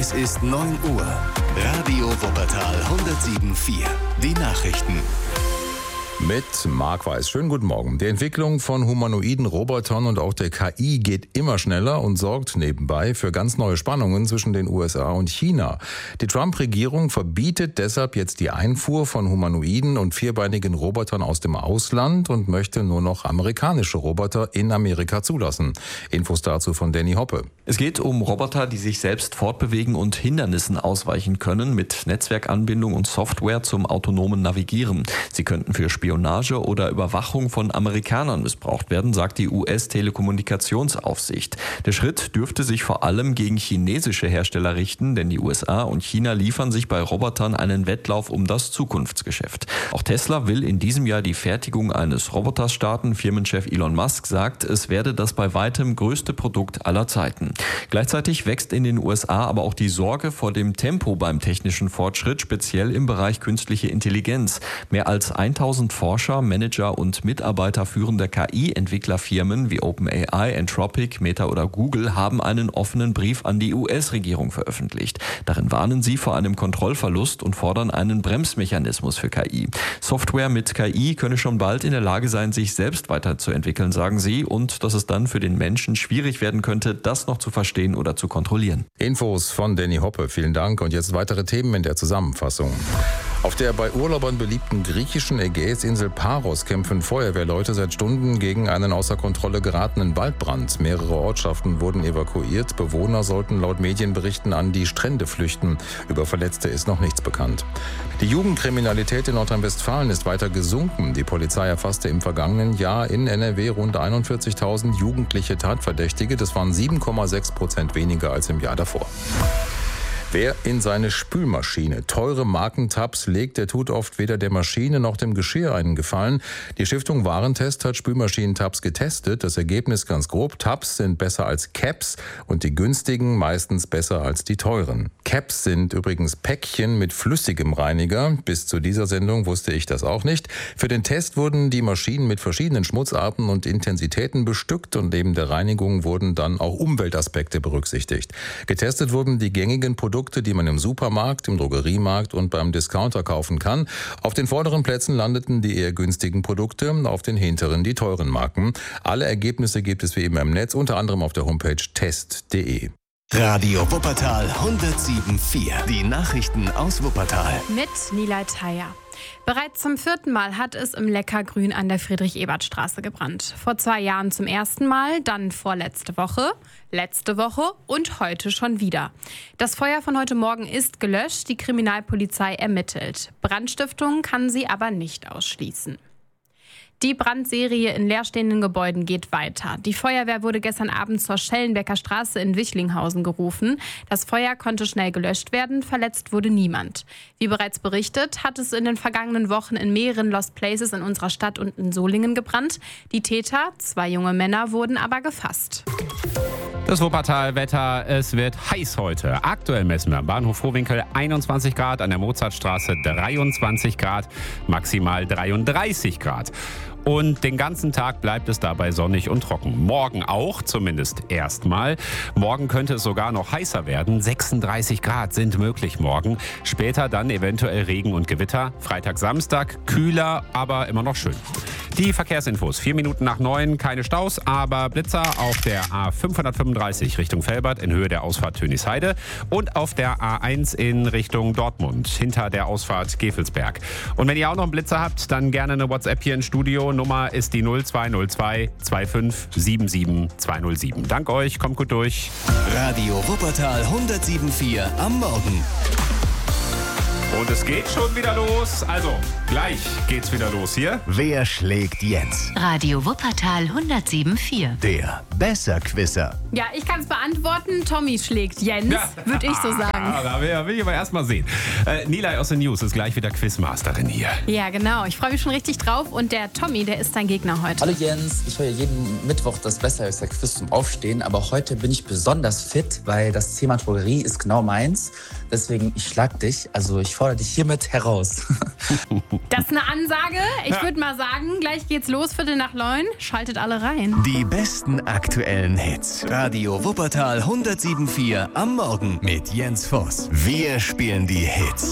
Es ist 9 Uhr. Radio Wuppertal 107.4. Die Nachrichten. Mit Marc Weiß. Schönen guten Morgen. Die Entwicklung von humanoiden Robotern und auch der KI geht immer schneller und sorgt nebenbei für ganz neue Spannungen zwischen den USA und China. Die Trump-Regierung verbietet deshalb jetzt die Einfuhr von humanoiden und vierbeinigen Robotern aus dem Ausland und möchte nur noch amerikanische Roboter in Amerika zulassen. Infos dazu von Danny Hoppe. Es geht um Roboter, die sich selbst fortbewegen und Hindernissen ausweichen können, mit Netzwerkanbindung und Software zum autonomen Navigieren. Sie könnten für Spionage oder Überwachung von Amerikanern missbraucht werden, sagt die US-Telekommunikationsaufsicht. Der Schritt dürfte sich vor allem gegen chinesische Hersteller richten, denn die USA und China liefern sich bei Robotern einen Wettlauf um das Zukunftsgeschäft. Auch Tesla will in diesem Jahr die Fertigung eines Roboters starten. Firmenchef Elon Musk sagt, es werde das bei weitem größte Produkt aller Zeiten. Gleichzeitig wächst in den USA aber auch die Sorge vor dem Tempo beim technischen Fortschritt, speziell im Bereich künstliche Intelligenz. Mehr als 1000 Forscher, Manager und Mitarbeiter führender KI-Entwicklerfirmen wie OpenAI, Anthropic, Meta oder Google haben einen offenen Brief an die US-Regierung veröffentlicht. Darin warnen sie vor einem Kontrollverlust und fordern einen Bremsmechanismus für KI. Software mit KI könne schon bald in der Lage sein, sich selbst weiterzuentwickeln, sagen sie, und dass es dann für den Menschen schwierig werden könnte, das noch zu verstehen oder zu kontrollieren. Infos von Danny Hoppe, vielen Dank. Und jetzt weitere Themen in der Zusammenfassung. Auf der bei Urlaubern beliebten griechischen Ägäisinsel Paros kämpfen Feuerwehrleute seit Stunden gegen einen außer Kontrolle geratenen Waldbrand. Mehrere Ortschaften wurden evakuiert. Bewohner sollten laut Medienberichten an die Strände flüchten. Über Verletzte ist noch nichts bekannt. Die Jugendkriminalität in Nordrhein-Westfalen ist weiter gesunken. Die Polizei erfasste im vergangenen Jahr in NRW rund 41.000 jugendliche Tatverdächtige. Das waren 7,6% weniger als im Jahr davor. Wer in seine Spülmaschine teure Markentabs legt, der tut oft weder der Maschine noch dem Geschirr einen Gefallen. Die Stiftung Warentest hat Spülmaschinentabs getestet. Das Ergebnis ganz grob: Tabs sind besser als Caps und die günstigen meistens besser als die teuren. Caps sind übrigens Päckchen mit flüssigem Reiniger. Bis zu dieser Sendung wusste ich das auch nicht. Für den Test wurden die Maschinen mit verschiedenen Schmutzarten und Intensitäten bestückt und neben der Reinigung wurden dann auch Umweltaspekte berücksichtigt. Getestet wurden die gängigen Produkte, die man im Supermarkt, im Drogeriemarkt und beim Discounter kaufen kann. Auf den vorderen Plätzen landeten die eher günstigen Produkte, auf den hinteren die teuren Marken. Alle Ergebnisse gibt es wie immer im Netz, unter anderem auf der Homepage test.de. Radio Wuppertal 107.4. Die Nachrichten aus Wuppertal. Mit Nilay Thayer. Bereits zum 4. Mal hat es im Leckergrün an der Friedrich-Ebert-Straße gebrannt. Vor 2 Jahren zum ersten Mal, dann vorletzte Woche, letzte Woche und heute schon wieder. Das Feuer von heute Morgen ist gelöscht, die Kriminalpolizei ermittelt. Brandstiftung kann sie aber nicht ausschließen. Die Brandserie in leerstehenden Gebäuden geht weiter. Die Feuerwehr wurde gestern Abend zur Schellenbecker Straße in Wichlinghausen gerufen. Das Feuer konnte schnell gelöscht werden, verletzt wurde niemand. Wie bereits berichtet, hat es in den vergangenen Wochen in mehreren Lost Places in unserer Stadt und in Solingen gebrannt. Die Täter, 2 junge Männer, wurden aber gefasst. Das Wuppertal-Wetter, es wird heiß heute. Aktuell messen wir am Bahnhof Vohwinkel 21 Grad, an der Mozartstraße 23 Grad, maximal 33 Grad. Und den ganzen Tag bleibt es dabei sonnig und trocken. Morgen auch, zumindest erstmal. Morgen könnte es sogar noch heißer werden. 36 Grad sind möglich morgen. Später dann eventuell Regen und Gewitter. Freitag, Samstag kühler, aber immer noch schön. Die Verkehrsinfos. 4 Minuten nach 9, keine Staus, aber Blitzer auf der A535 Richtung Velbert in Höhe der Ausfahrt Tönisheide und auf der A1 in Richtung Dortmund hinter der Ausfahrt Gevelsberg. Und wenn ihr auch noch einen Blitzer habt, dann gerne eine WhatsApp hier ins Studio. Nummer ist die 0202 2577 207. Dank euch, kommt gut durch. Radio Wuppertal 107.4 am Morgen. Und es geht schon wieder los. Also, gleich geht's wieder los hier. Wer schlägt Jens? Radio Wuppertal 107.4. Der Besserquisser. Ja, ich kann es beantworten. Tommy schlägt Jens, würde ich so sagen. Da will ich aber erst mal sehen. Nilay aus den News ist gleich wieder Quizmasterin hier. Ja, genau. Ich freue mich schon richtig drauf. Und der Tommy, der ist dein Gegner heute. Hallo Jens, ich höre jeden Mittwoch das Besserwisser-Quiz zum Aufstehen, aber heute bin ich besonders fit, weil das Thema Drogerie ist genau meins. Deswegen, ich schlag dich. Also ich fordere dich hiermit heraus. Das ist eine Ansage. Ich würde mal sagen, gleich geht's los, 8:45. Schaltet alle rein. Die besten aktuellen Hits. Radio Wuppertal 107.4 am Morgen mit Jens Voss. Wir spielen die Hits.